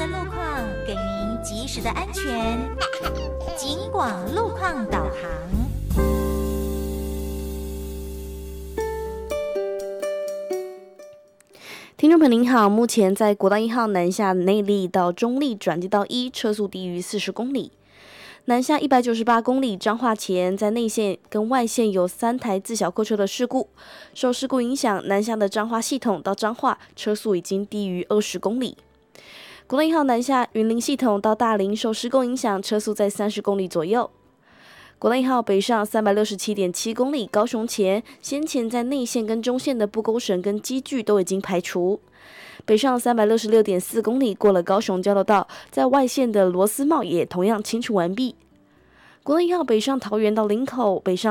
的路况，给您及时的安全。警广路况导航。 听众朋友您好，目前在国道1号南下内壢到中壢转接道1，车速低于40公里。南下198公里彰化前，在内线跟外线有3台自小客车的事故，受事故影响，南下的彰化系统到彰化车速已经低于20公里。国道1号南下云林系统到大林受施工影响，车速在30公里左右。国道1号北上367.7公里，高雄前先前在内线跟中线的不勾绳跟积聚都已经排除。北上366.4公里，过了高雄交流道，在外线的螺丝帽也同样清除完毕。国道1号北上桃园到林口，北上